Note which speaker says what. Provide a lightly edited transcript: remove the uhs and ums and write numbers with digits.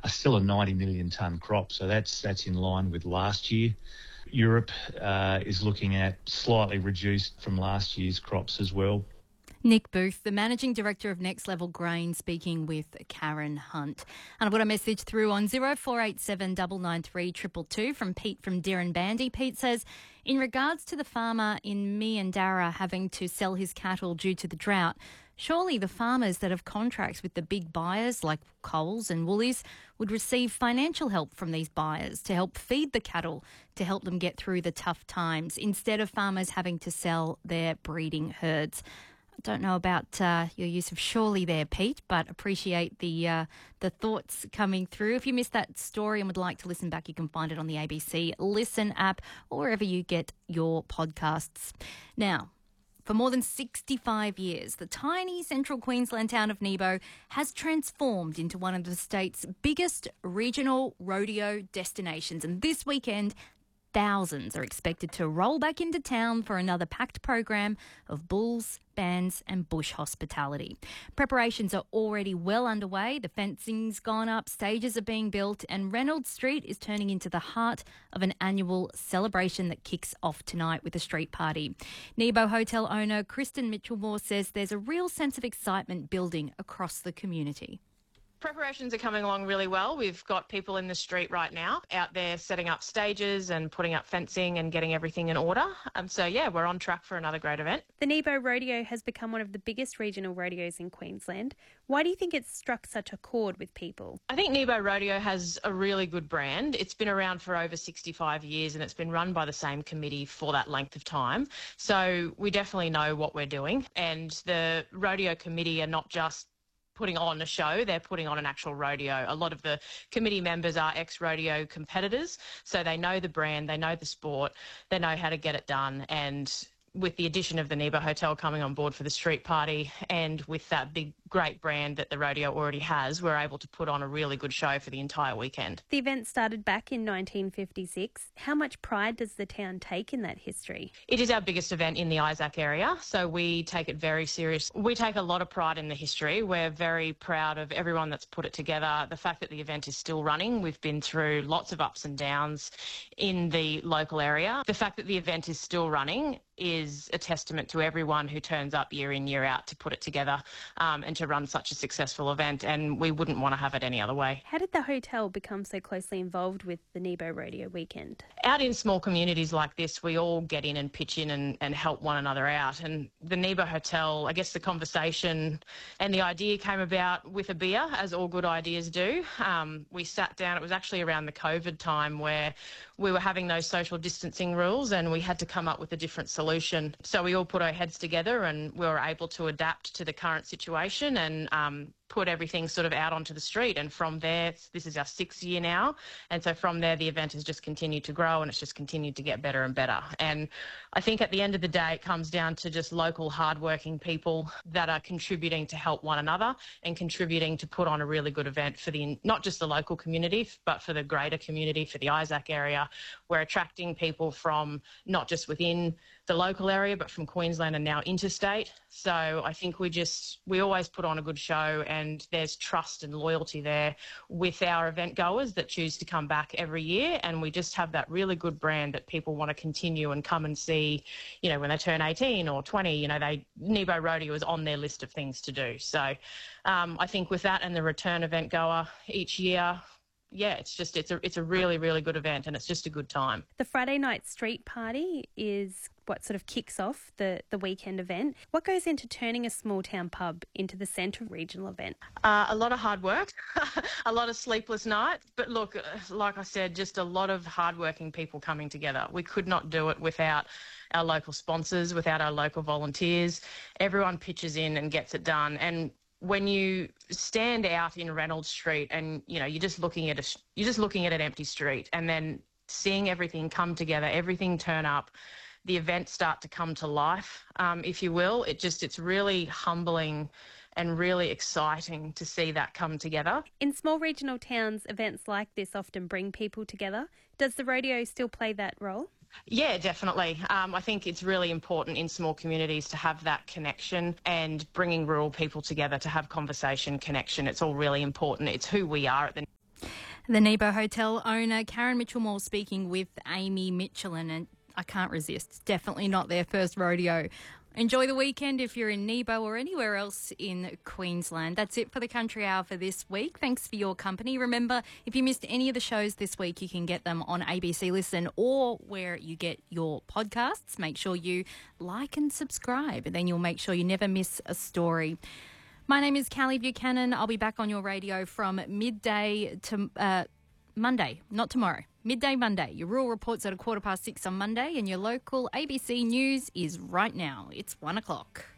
Speaker 1: still a 90 million tonne crop, so that's in line with last year. Europe is looking at slightly reduced from last year's crops as well.
Speaker 2: Nick Booth, the Managing Director of Next Level Grain, speaking with Karen Hunt. And I've got a message through on 0487 993 222 from Pete from Dirranbandi. Pete says, in regards to the farmer in Meandarra having to sell his cattle due to the drought, surely the farmers that have contracts with the big buyers like Coles and Woolies would receive financial help from these buyers to help feed the cattle to help them get through the tough times instead of farmers having to sell their breeding herds. I don't know about your use of surely there, Pete, but appreciate the thoughts coming through. If you missed that story and would like to listen back, you can find it on the ABC Listen app or wherever you get your podcasts. Now, for more than 65 years, the tiny central Queensland town of Nebo has transformed into one of the state's biggest regional rodeo destinations. And this weekend, thousands are expected to roll back into town for another packed program of bulls, bands and bush hospitality. Preparations are already well underway. The fencing's gone up, stages are being built, and Reynolds Street is turning into the heart of an annual celebration that kicks off tonight with a street party. Nebo Hotel owner Kristen Mitchellmore says there's a real sense of excitement building across the community.
Speaker 3: Preparations are coming along really well. We've got people in the street right now out there setting up stages and putting up fencing and getting everything in order. So, we're on track for another great event.
Speaker 4: The Nebo Rodeo has become one of the biggest regional rodeos in Queensland. Why do you think it's struck such a chord with people?
Speaker 3: I think Nebo Rodeo has a really good brand. It's been around for over 65 years and it's been run by the same committee for that length of time. So we definitely know what we're doing. And the rodeo committee are not just putting on a show, they're putting on an actual rodeo. A lot of the committee members are ex-rodeo competitors, so they know the brand, they know the sport, they know how to get it done. And with the addition of the Nebo Hotel coming on board for the street party and with that big, great brand that the rodeo already has, we're able to put on a really good show for the entire weekend.
Speaker 4: The event started back in 1956. How much pride does the town take in that history?
Speaker 3: It is our biggest event in the Isaac area, so we take it very serious. We take a lot of pride in the history. We're very proud of everyone that's put it together. The fact that the event is still running, we've been through lots of ups and downs in the local area. The fact that the event is still running is a testament to everyone who turns up year in, year out to put it together and to run such a successful event, and we wouldn't want to have it any other way.
Speaker 4: How did the hotel become so closely involved with the Nebo Rodeo weekend?
Speaker 3: Out in small communities like this, we all get in and pitch in and help one another out. And the Nebo Hotel, I guess the conversation and the idea came about with a beer, as all good ideas do. We sat down, it was actually around the COVID time where we were having those social distancing rules and we had to come up with a different solution. So we all put our heads together and we were able to adapt to the current situation and put everything sort of out onto the street. And from there, this is our 6th year now. And so from there, the event has just continued to grow and it's just continued to get better and better. And I think at the end of the day, it comes down to just local hardworking people that are contributing to help one another and contributing to put on a really good event for not just the local community, but for the greater community, for the Isaac area. We're attracting people from not just within the local area, but from Queensland and now interstate. So I think we always put on a good show and there's trust and loyalty there with our event goers that choose to come back every year. And we just have that really good brand that people want to continue and come and see, when they turn 18 or 20, Nebo Rodeo is on their list of things to do. So I think with that and the return event goer each year, it's a really, really good event and it's just a good time.
Speaker 4: The Friday night street party is what sort of kicks off the weekend event. What goes into turning a small town pub into the centre regional event?
Speaker 3: A lot of hard work, a lot of sleepless nights. But look, like I said, just a lot of hardworking people coming together. We could not do it without our local sponsors, without our local volunteers. Everyone pitches in and gets it done. And when you stand out in Reynolds Street and you're just looking at an empty street and then seeing everything come together, everything turn up, the events start to come to life, if you will. It's really humbling and really exciting to see that come together.
Speaker 4: In small regional towns, events like this often bring people together. Does the rodeo still play that role?
Speaker 3: Yeah, definitely. I think it's really important in small communities to have that connection and bringing rural people together to have conversation, connection. It's all really important. It's who we are at the
Speaker 2: The Nebo Hotel owner, Karen Mitchell-Moore, speaking with Amy Michelin, and I can't resist. It's definitely not their first rodeo. Enjoy the weekend if you're in Nebo or anywhere else in Queensland. That's it for the Country Hour for this week. Thanks for your company. Remember, if you missed any of the shows this week, you can get them on ABC Listen or where you get your podcasts. Make sure you like and subscribe, and then you'll make sure you never miss a story. My name is Callie Buchanan. I'll be back on your radio from midday to Monday, not tomorrow. Midday Monday. Your rural report's at 6:15 on Monday, and your local ABC News is right now. It's 1 o'clock.